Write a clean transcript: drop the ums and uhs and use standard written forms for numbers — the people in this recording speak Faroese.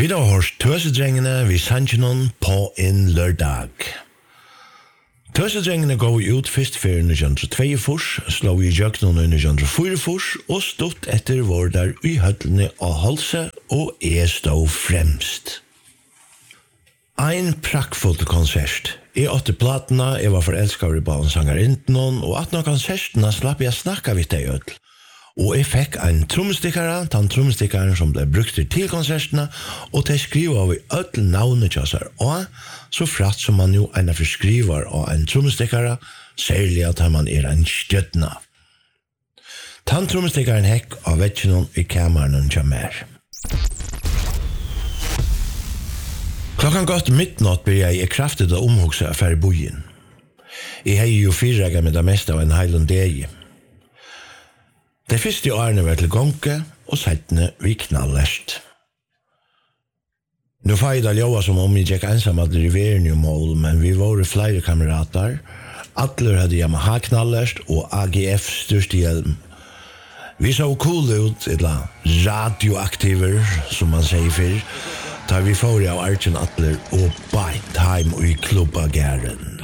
Vi har hørt Tøsedrengene ved Sanchinon på en lørdag. Tøsedrengene går ut først for 1942, slå i jøkken 1944 og stått etter vårdar i høttene av Holse og stod fremst. Ein prakkfull konsert. I 8 platene, jeg var forelsket i balensangerinten, og at noen konsertene slapp jeg snakka vidt deg ut. Og jeg fikk en trommestikkere, den trommestikkeren som ble brukt til konsertene, og til skrive av i ødel navnet til seg, og så fratt som man jo en forskriver av en trommestikkere, særlig at man en støttene. Den trommestikkeren hekk av vettjen i kammeren til mer. Klokkan gått midnatt blir jeg kraftigt å omhugse affære bojen. Jeg har jo fyrregget med det meste av en heilund deg. De første årene var til gonke, og settene vi knallest. Nå får jeg da lova som om jeg gikk ensam at det riveren i mål, men vi var flere kamerater. Atler hadde Yamaha knallest, og AGF største hjelm. Vi så cool ut, eller radioaktiver, som man sier før, da vi får av Arjen Atler og bite heim i klubbagæren.